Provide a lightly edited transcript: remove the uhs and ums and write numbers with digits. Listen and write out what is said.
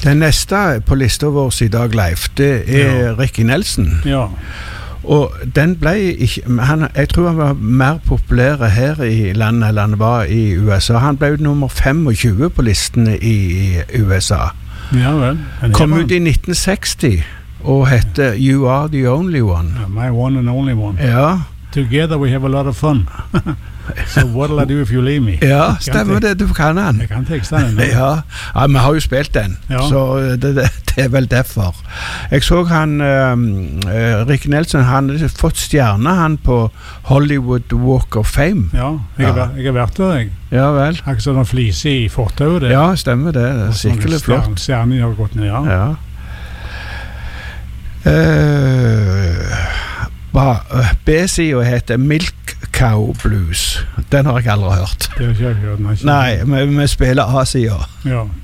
Den neste på lista vår i dag, Leif, det Ricky Nelson. Ja. Og den ble ikke, jeg tror han var mer populær her i landet enn han var i USA. Han ble jo nummer 25 på listene i USA. Ja vel. Kom ut i 1960 og hette You Are The Only One. My One and Only One. Ja. Together we have a lot of fun. So what'll I do if you leave me? Ja, stemmer det, du kan den. Jeg kan teksten. Ja, vi har jo spilt den, så detvel derfor. Jeg så han, Ricky Nelson, han hadde fått stjerne han på Hollywood Walk of Fame. Ja, jeg har vært der, jeg. Ja vel. Akkurat sånn en flise i fortauet det. Ja, stemmer det, det sikkert flott. Stjernen har gått ned, ja. B-siden heter Milk Cow Blues. Den har jeg aldri hørt. Det har ikke jeg hørt. Nei, vi spiller A-siden. Ja.